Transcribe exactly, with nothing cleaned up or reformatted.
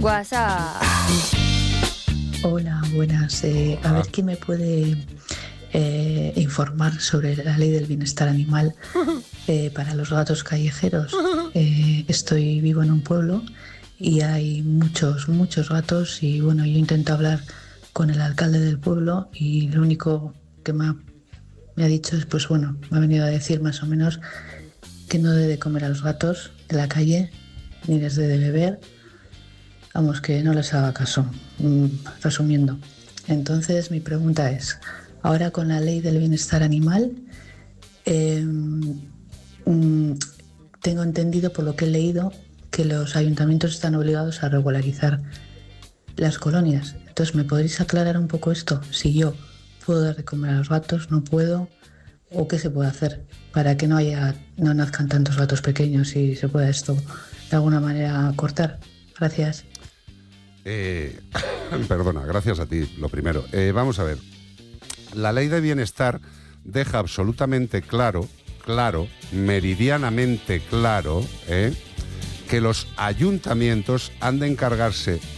WhatsApp. Hola, buenas. Eh, a ver quién me puede eh, informar sobre la ley del bienestar animal eh, para los gatos callejeros. Eh, estoy vivo en un pueblo y hay muchos, muchos gatos y bueno, yo intento hablar con el alcalde del pueblo y lo único que me ha, me ha dicho es, pues bueno, me ha venido a decir más o menos que no debe comer a los gatos en la calle ni les debe beber. Vamos, que no les haga caso. Mm, resumiendo. Entonces, mi pregunta es, ahora con la ley del bienestar animal, eh, mm, tengo entendido por lo que he leído que los ayuntamientos están obligados a regularizar las colonias. Entonces, ¿me podréis aclarar un poco esto? Si yo puedo dar de comer a los gatos, no puedo, o qué se puede hacer para que no haya, no nazcan tantos gatos pequeños y se pueda esto de alguna manera cortar. Gracias. Eh, perdona, gracias a ti, lo primero. Eh, vamos a ver. La ley de bienestar deja absolutamente claro, claro, meridianamente claro, ¿eh? que los ayuntamientos han de encargarse